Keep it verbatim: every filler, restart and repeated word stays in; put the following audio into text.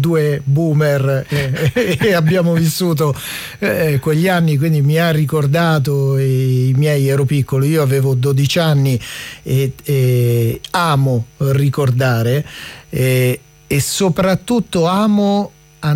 due boomer e, e abbiamo vissuto eh, quegli anni, quindi mi ha ricordato i miei, ero piccolo, io avevo dodici anni e, e amo ricordare e, e soprattutto amo